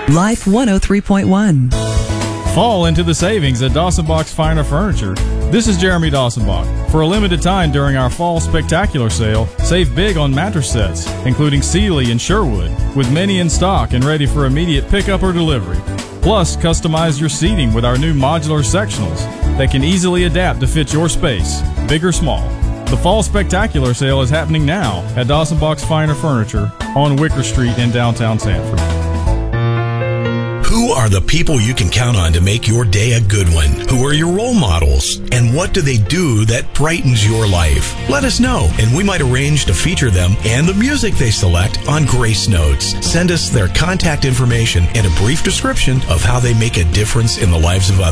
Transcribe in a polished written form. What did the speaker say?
Life 103.1. Fall into the savings at Dawsonbach's Finer Furniture. This is Jeremy Dawsonbach. For a limited time during our Fall Spectacular Sale, save big on mattress sets, including Sealy and Sherwood, with many in stock and ready for immediate pickup or delivery. Plus, customize your seating with our new modular sectionals that can easily adapt to fit your space, big or small. The Fall Spectacular Sale is happening now at Dawsonbach's Finer Furniture on Wicker Street in downtown Sanford. Who are the people you can count on to make your day a good one? Who are your role models? And what do they do that brightens your life? Let us know, and we might arrange to feature them and the music they select on Grace Notes. Send us their contact information and a brief description of how they make a difference in the lives of others.